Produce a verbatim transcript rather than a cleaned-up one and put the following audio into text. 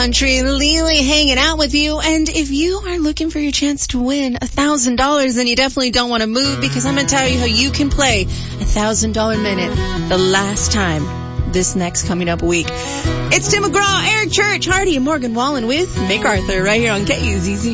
Country, Lily hanging out with you. And if you are looking for your chance to win a thousand dollars, then you definitely don't want to move, because I'm going to tell you how you can play a thousand dollar minute the last time this next coming up week. It's Tim McGraw, Eric Church, Hardy, and Morgan Wallen with MacArthur right here on K U Z Z.